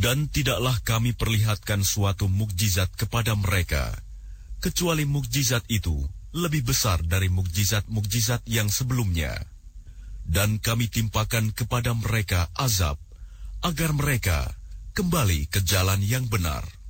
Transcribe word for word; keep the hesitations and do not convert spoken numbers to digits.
Dan tidaklah kami perlihatkan suatu mukjizat kepada mereka, kecuali mukjizat itu lebih besar dari mukjizat-mukjizat yang sebelumnya. Dan kami timpakan kepada mereka azab, agar mereka kembali ke jalan yang benar.